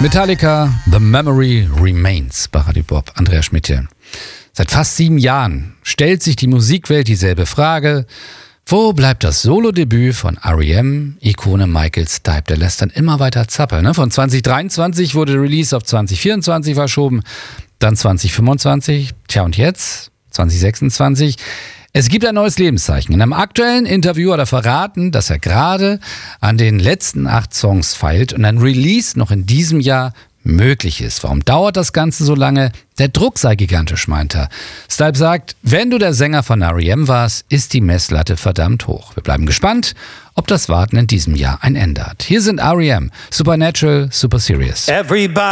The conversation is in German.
Metallica, The Memory Remains bei Radio Bob. Andreas Schmidt hier. Seit fast 7 Jahren stellt sich die Musikwelt dieselbe Frage. Wo bleibt das Solo-Debüt von R.E.M., Ikone Michael Stipe? Der lässt dann immer weiter zappeln. Ne? Von 2023 wurde der Release auf 2024 verschoben, dann 2025. Tja, und jetzt? 2026. Es gibt ein neues Lebenszeichen. In einem aktuellen Interview hat er verraten, dass er gerade an den letzten 8 Songs feilt und ein Release noch in diesem Jahr möglich ist. Warum dauert das Ganze so lange? Der Druck sei gigantisch, meint er. Stipe sagt, wenn du der Sänger von R.E.M. warst, ist die Messlatte verdammt hoch. Wir bleiben gespannt, ob das Warten in diesem Jahr ein Ende hat. Hier sind R.E.M., Supernatural, Super Serious. Everybody